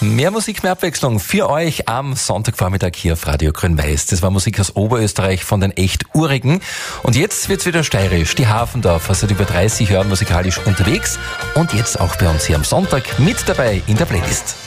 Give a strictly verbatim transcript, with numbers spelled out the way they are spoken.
Mehr Musik, mehr Abwechslung für euch am Sonntagvormittag hier auf Radio Grün-Weiß. Das war Musik aus Oberösterreich von den echt Urigen. Und jetzt wird's wieder steirisch. Die Hafendorfer seit über dreißig Jahren musikalisch unterwegs und jetzt auch bei uns hier am Sonntag mit dabei in der Playlist.